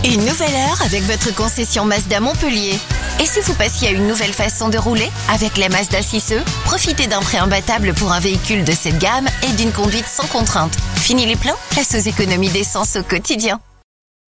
Une nouvelle heure avec votre concession Mazda Montpellier. Et si vous passiez à une nouvelle façon de rouler? Avec la Mazda 6e, profitez d'un prêt imbattable pour un véhicule de cette gamme et d'une conduite sans contrainte. Fini les pleins, place aux économies d'essence au quotidien.